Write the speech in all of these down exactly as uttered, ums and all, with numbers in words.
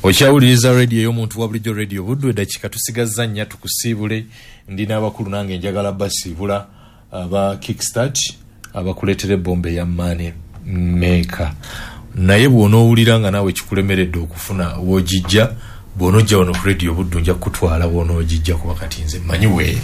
Okyawuliriza radio y'omuntu wa bulijjo radio Buddu edakika tusigazza nnya tukusiibule ndina abakulu nange njagala basiibula aba Kickstart abakuleetere bombe ya Money Maker naye bw'onoowulira nga naawe kikulemeredde okufuna w'ogijja bw'onojja wano ku radio Buddu nja kutwala bw'onoogijja kuba kati nze mmanyi wee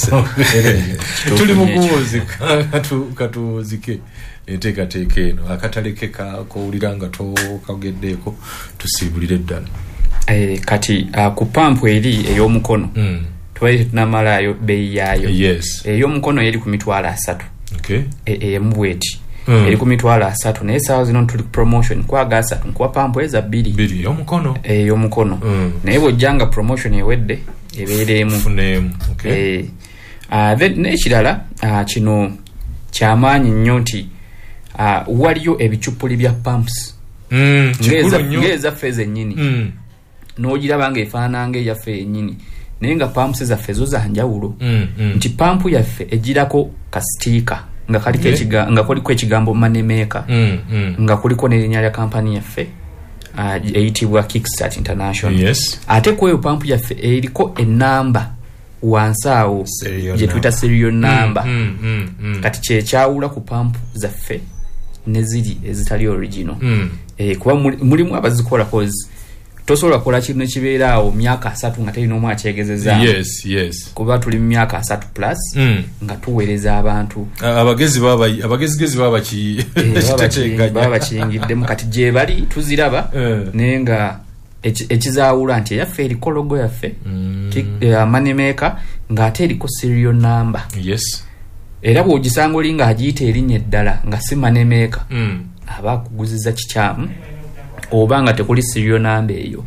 tuli mu kuwuzika katuwuzike enteekateeka eno akataleke kowulira nga tokageddeeko tusiibulire ddala eh, kati uh, ku pampu eri ey'omukono mm. tubaire tunamalayo beeyi yaayo yes. ey'omukono eri ku mitwalo asatu okay. emu bweti mm. eri ku mitwalo asatu naye saawa zino tuli promotion kwaga asatu nkuwa pampu eza bbiri bbiri ey'omukono ey'omukono mm. naye bw'ojjanga promotion ewedde ebeereemu funeemu okay. eh, uh, then n'ekirala uh, kino kyamaanyi nnyo nti uh, waliyo ebicupuli bya pumps mm, ng'ezaffe zennyini mm. n'ogiraba ng'efaanana ng'eyaffe yennyini naye nga pumps zaffe zo za njawulo mm, mm. nti pampu yaffe egirako kasitiika nga kaliko ekiga nga kuliko ekigambo Money Maker mm, mm. nga kuliko n'erinnya lya kampani yaffe uh, eyitibwa Kickstart International yes. ate ku eyo pampu yaffe eriko enamba wansi awo gye tuyita serial number mm, mm, mm. kati kyekyawula ku pampu zaffe ne ziri ezitali original mm. eh, kuba mulimu abazikola cause tosobola kukola kintu nekibeera awo myaka asatu nga terina omu akyegezeza yes, yes. kuba tuli mu myaka asatu plus mm. nga tuweereza abantu abagezi baba abagezigezi baba ki baba bakiyingiddemu kati gye bali tuziraba uh. naye nga ekizaawula nti eyaffe eriko logo yaffe mm. uh, Money Maker ng'ate eriko serial number yes. era bw'ogisanga oli nga agiyita erinnya eddala nga si Money Maker mm. aba akuguziza kikyamu oba nga tekuli serial number eyo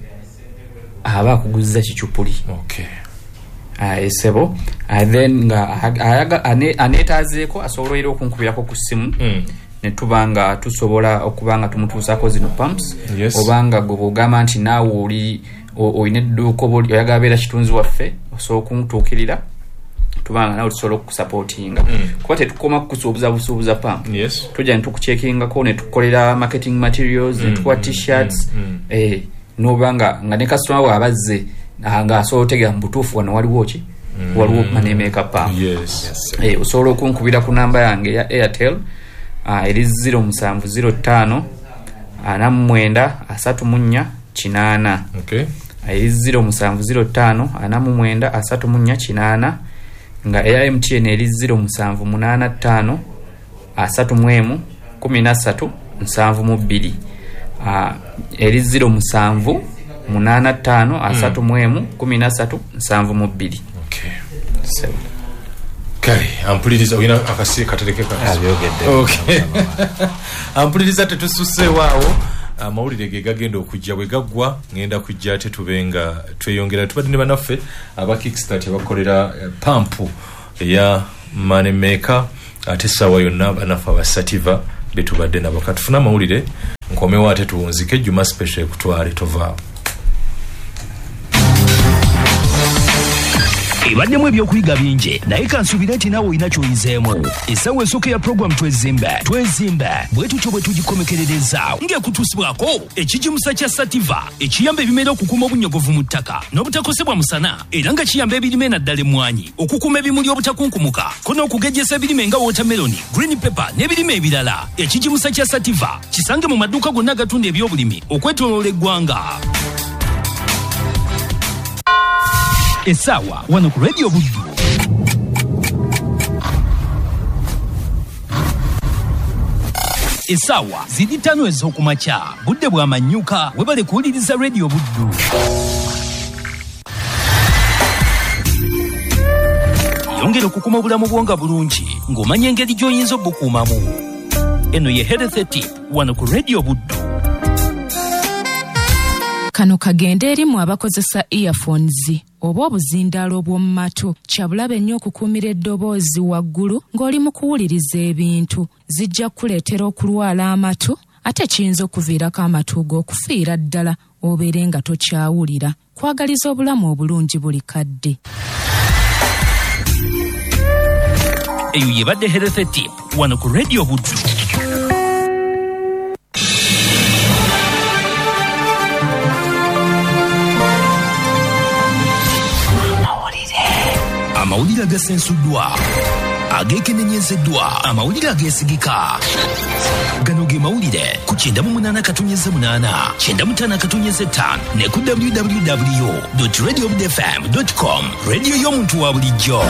aba akuguziza kicupuli okay. uh, esebo uh, then nga ayaga aneetaazeeko asobola era okunkubirako ku ssimu mm. ne tubanga tusobola okubanga tumutuusako zino pumps yes. obanga gwe bw'ogamba nti naawe oli olina edduuka oba oyagala beera kitunzi waffe osobola okumutuukirira tubanga naawe tusobola okukusapootinga mm. kuba tetukoma kukusuubuza busuubuza pump yes. tujja ne tukuceekingako ne tukolera marketing materials mm. ne tukuwa t-shirts mm. mm. eh, n'obanga nga ne customer bw'aba azze nga asobola otegera mu butuufu wano waliwo ki mm. waliwo Money Maker pump yes. yes. eh, osobola okunkubira ku namba yange ya Airtel uh, eri zero musanvu zero ttaano ana mu mwenda asatu mu nnya kinaana okay. eri zero musanvu zero ttaano ana mu mwenda asatu mu nnya kinaana nga eya M T N eri zero musanvu munaana ttaano asatu mu emu kumi na ssatu nsanvu mu bbiri uh, eri zero musanvu munaana ttaano asatu mu emu kumi na ssatu nsanvu mu bbiri okay. so. kale ampuliriza olina akasi katereke kabyogedde okay. ampuliriza tetususseewaawo amawulire ge gagenda okujja bwe gaggwa ngenda kujja ate tubenga tweyongera tubadde ne banaffe aba Kickstart abakolera uh, pampu eya Money Maker ate sawa yonna banaffe abasativa betubadde nabo katufuna amawulire nkomewo ate tuwunzike Juma special kutwale tovaawo ebaddemu ebyokuyiga bingi naye kansubira nti naawe olina ky'oyizeemu essaawa esooka ya puroguramu twezimbe twezimbe bwe tutyo bwe tugikomekerereza ng'ekutuusibwako ekigimusa kya sativa ekiyamba ebimera okukuuma obunyogovu mu ttaka n'obutakosebwa musana era nga kiyamba ebirime naddala emmwanyi okukuuma ebimuli obutakunkumuka ko n'okugejjesa ebirime nga watermeloni green pepper n'ebirime ebirala ekigimusa kya sativa kisange mu maduuka gonna agatunda ebyobulimi okwetooloola eggwanga. Esawa wano ku Radio Buddu. Esawa zidi tano ez'okumakya budde bw'amanyuka webale kuwuliriza Radio Buddu. Yongera okukuma obulamu bwonga bulungi ng'omanya engeri gy'oyinza obukuumamu. Eno ye Health Tip wano ku Radio Buddu. Kano kagende erimu abakozesa earphones oba obuzindaalo obw'omu matu kyabulabe nnyo okukuumira eddoboozi waggulu ng'oli mu kuwuliriza ebintu zijja kukuleetera okulwala amatu ate kiyinza okuviirako amatu g'okufiira ddala obeere nga tokyawulira. Kwagaliza obulamu obulungi buli kadde. Eyo yebadde Health Tip wano ku Radio Buddu. amawulire agasensuddwa, agekenenyezeddwa, amawulire ageesigika. Gano ge mawulire ku kyenda mu munaana katonyeze munaana kyenda mu ttaano katonyeze ttaano ne ku w w w dot radio budde f m dot com. Radio y'omuntu wa bulijjo.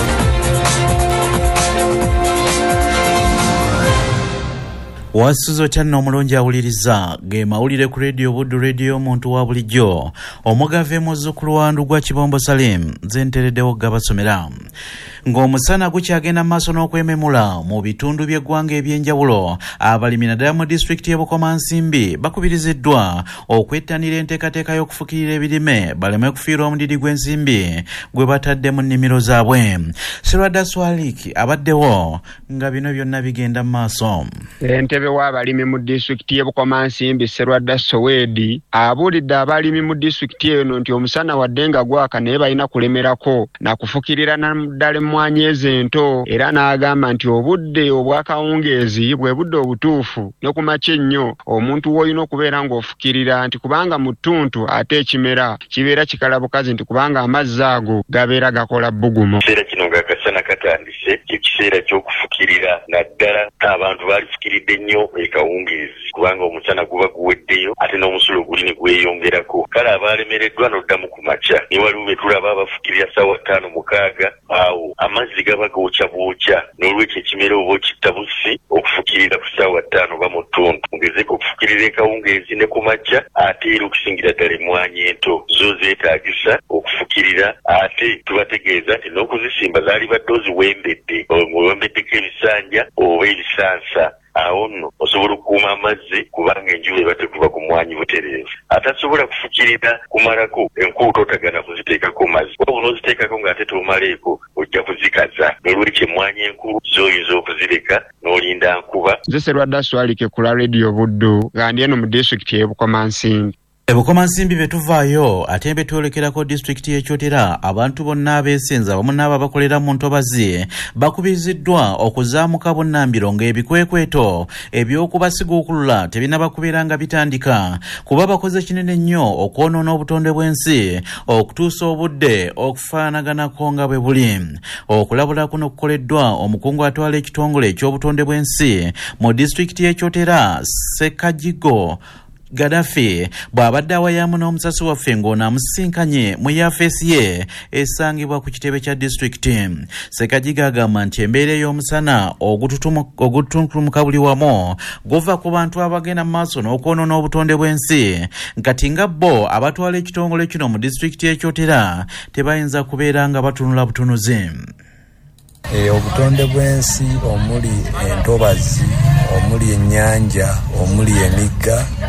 Wasuzo tanno omulungi awuliriza ge mawulire ku radio Buddu radio omuntu wa bulijjo. Omugave muzzukulu wa Ndugwa Kibombo Salim zentereddewo gabasomera. Ng'omusana gukyagenda maaso n'okwememula mu bitundu by'eggwanga eby'enjawulo, abalimi naddala mu disitulikiti y'e Bukomansimbi bakubiriziddwa okwettanira enteekateeka y'okufukirira ebirime baleme kufiirwa omudidi gw'ensimbi gwe batadde mu nnimiro zaabwe. Serwadda Swalik abaddewo nga bino byonna bigenda mu maaso. Entebe w'abalimi mu disitulikiti y'e Bukomansimbi Serwadda Soweedi abuulidde abalimi mu disitulikiti eno nti omusana wadde nga gwaka naye balina kulemerako na kufukirira naddala emmwanyi ento, era n'agamba nti obudde obw'akawungeezi bwe budde obutuufu ne ku makya ennyo omuntu w'olina okubeera ng'ofukirira, nti kubanga mu ttuntu ate ekimera kibeera kikala bukazi, nti kubanga amazzi ago gabeera gakola bbugumu. Ekiseera kino ng'akasana katandise ekiseera ky'okufukirira naddala abantu baalifukiridde nnyo ekawungeezi kubanga omusana guba guweddeyo ate n'omusulo guli ne gweyongerako. Kale abaalemereddwa n'oddamu ku makya ne waliwo be tulaba abafukirira ssaawa ttaano mukaaga, awo amazzi gaba gookya bwokya, n'olwekyo ekimera oba okitta bussi okufukirira ku ssaawa ttaano ba mu ttuntu. Mugezeeko okufukirira ekawungeezi ne ku makya, ate era okusingira ddala emmwanyi ento zo zeetaagisa okufukirira, ate tubategeeza nti n'okuzisimba zaali badde oziwembedde, wembeddeko ebisanja oba ebisansa. Awo nno osobola okukuuma amazzi kubanga enjuba eba tekuba ku mwanyi butereevu. Atasobola kufukirira kumalako enkuuto totagana kuziteekako mazzi, wabula oziteekako ng'ate tomaleeko ojja kuzikaza, n'olwekyo emmwanyi enkulu z'oyinza okuzireka n'olinda nkuba. Nze Serwadda Swalike ku la Radio Buddu nga ndi eno mu disitulikiti y'e Bukomansimbi. E Bukomansimbi be tuvaayo ate mbe twolekerako disitulikiti y'e Kyotera, abantu bonna abeesenza wamu n'abo abakolera mu ntobazi bakubiriziddwa okuzaamuka bunnambiro ng'ebikwekweto eby'okubasiga okulula tebinaba kubeera nga bitandika, kuba bakoze kinene nnyo okwonoona obutonde bw'ensi okutuusa obudde okufaanaganako nga bwe buli. Okulabula kuno kukoleddwa omukungu atwala ekitongole eky'obutonde bw'ensi mu disitulikiti y'e Kyotera, Ssekajigo Gaddafi bw'abadde awayamu n'omusasi waffe ng'onaamusisinkanye mu yafeesi ye esangibwa ku kitebe kya disitulikiti. Ssekajiga agamba nti embeera ey'omusana ogutuntumuka buli wamu guva ku bantu abagenda mu maaso n'okwonoona obutonde bw'ensi, nkati nga bo abatwala ekitongole kino mu disitulikiti y'e Kyotera tebayinza kubeera nga batunula butunuzi. E, obutonde bw'ensi omuli entobazi, omuli ennyanja, omuli emigga